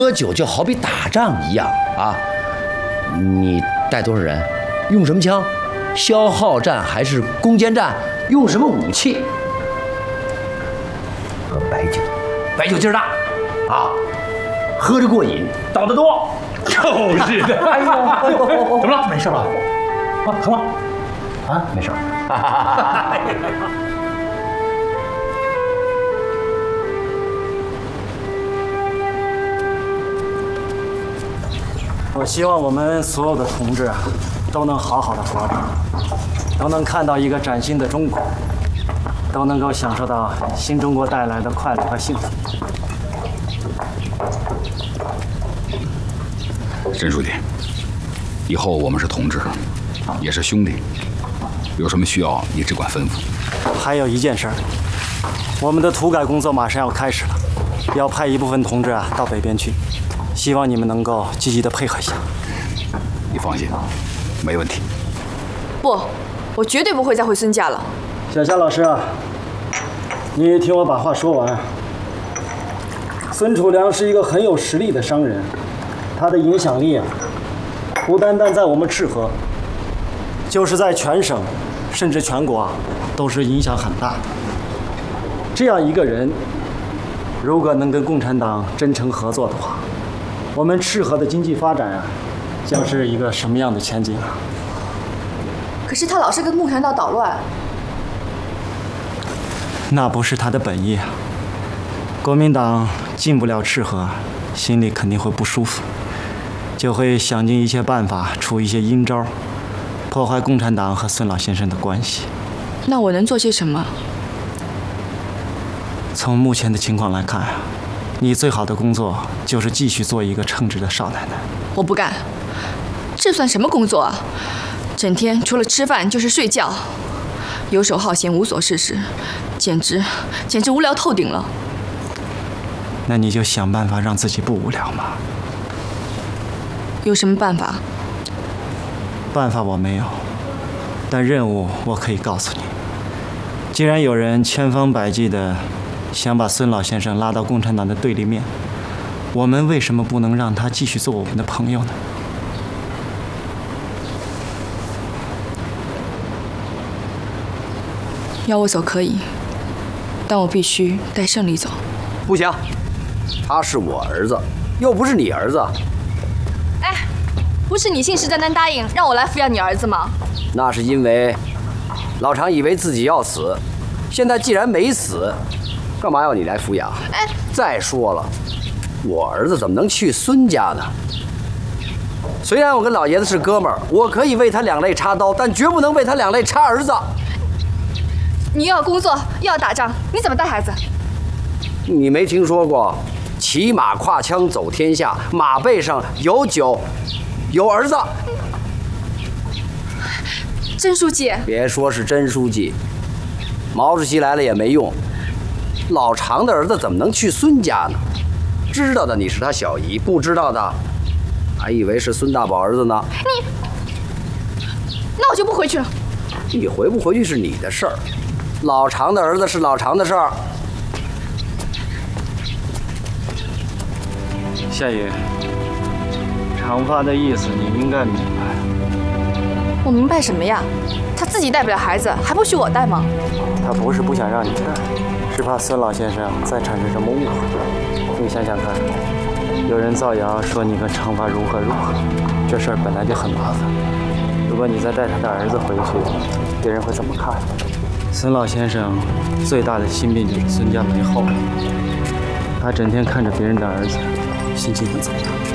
喝酒就好比打仗一样啊！你带多少人？用什么枪？消耗战还是攻坚战？用什么武器？喝白酒，白酒劲儿大啊！喝着过瘾，倒得多。就是的。哎呦，怎么了？没事吧？啊，疼吗？啊，没事。 我希望我们所有的同志啊，都能好好的活着，都能看到一个崭新的中国，都能够享受到新中国带来的快乐和幸福。 任书记，以后我们是同志，也是兄弟，有什么需要你只管吩咐。 还有一件事儿，我们的土改工作马上要开始了，要派一部分同志啊到北边去。希望你们能够积极的配合一下。 你放心，没问题。 不，我绝对不会再回孙家了。 小夏老师啊，你听我把话说完。孙楚良是一个很有实力的商人，他的影响力啊，不单单在我们赤河，就是在全省，甚至全国啊，都是影响很大。这样一个人，如果能跟共产党真诚合作的话，我们赤河的经济发展啊，将是一个什么样的前景啊？ 可是他老是跟共产党捣乱， 那不是他的本意啊。国民党进不了赤河，心里肯定会不舒服，就会想尽一切办法出一些阴招，破坏共产党和孙老先生的关系。 那我能做些什么？ 从目前的情况来看，你最好的工作就是继续做一个称职的少奶奶。 我不干，这算什么工作啊？整天除了吃饭就是睡觉，游手好闲，无所事事，简直无聊透顶了。 那你就想办法让自己不无聊嘛。 有什么办法？ 办法我没有，但任务我可以告诉你。既然有人千方百计的想把孙老先生拉到共产党的对立面，我们为什么不能让他继续做我们的朋友呢？ 要我走可以，但我必须带胜利走。 不行，他是我儿子，又不是你儿子。 哎，不是你信誓旦旦答应让我来抚养你儿子吗？ 那是因为老常以为自己要死，现在既然没死，干嘛要你来抚养？哎，再说了，我儿子怎么能去孙家呢？虽然我跟老爷子是哥们儿，我可以为他两肋插刀，但绝不能为他两肋插儿子。 你又要工作又要打仗，你怎么带孩子？ 你没听说过骑马跨枪走天下，马背上有酒有儿子。 甄书记， 别说是甄书记，毛主席来了也没用。老常的儿子怎么能去孙家呢？知道的你是他小姨，不知道的还以为是孙大宝儿子呢。 那我就不回去了。 你回不回去是你的事儿，老常的儿子是老常的事儿。 夏雨，常发的意思你应该明白。 我明白什么呀？他自己带不了孩子，还不许我带吗？ 他不是不想让你带，是怕孙老先生再产生什么误会。你想想看，有人造谣说你跟常发如何，这事儿本来就很麻烦。如果你再带他的儿子回去，别人会怎么看？孙老先生最大的心病就是孙家没后了，他整天看着别人的儿子，心情会怎么样？